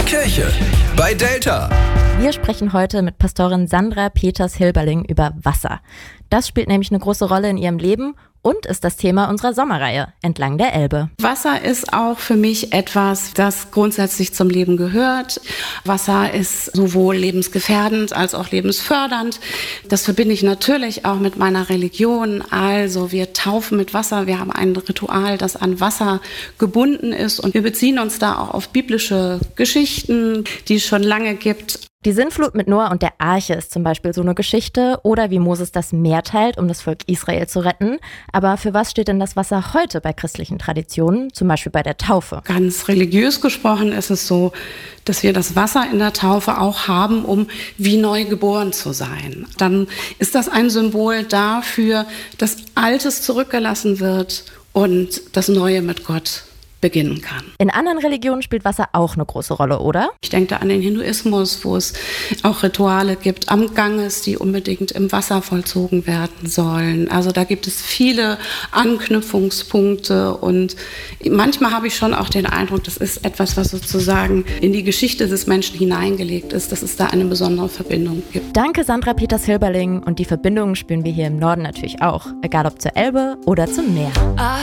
Kirche bei Delta. Wir sprechen heute mit Pastorin Sandra Peters-Hilberling über Wasser. Das spielt nämlich eine große Rolle in ihrem Leben und ist das Thema unserer Sommerreihe Entlang der Elbe. Wasser ist auch für mich etwas, das grundsätzlich zum Leben gehört. Wasser ist sowohl lebensgefährdend als auch lebensfördernd. Das verbinde ich natürlich auch mit meiner Religion. Also wir taufen mit Wasser. Wir haben ein Ritual, das an Wasser gebunden ist. Und wir beziehen uns da auch auf biblische Geschichten, die es schon lange gibt. Die Sintflut mit Noah und der Arche ist zum Beispiel so eine Geschichte oder wie Moses das Meer teilt, um das Volk Israel zu retten. Aber für was steht denn das Wasser heute bei christlichen Traditionen, zum Beispiel bei der Taufe? Ganz religiös gesprochen ist es so, dass wir das Wasser in der Taufe auch haben, um wie neu geboren zu sein. Dann ist das ein Symbol dafür, dass Altes zurückgelassen wird und das Neue mit Gott beginnen kann. In anderen Religionen spielt Wasser auch eine große Rolle, oder? Ich denke da an den Hinduismus, wo es auch Rituale gibt am Ganges, die unbedingt im Wasser vollzogen werden sollen. Also da gibt es viele Anknüpfungspunkte und manchmal habe ich schon auch den Eindruck, das ist etwas, was sozusagen in die Geschichte des Menschen hineingelegt ist, dass es da eine besondere Verbindung gibt. Danke Sandra Peters-Hilberling, und die Verbindungen spüren wir hier im Norden natürlich auch, egal ob zur Elbe oder zum Meer.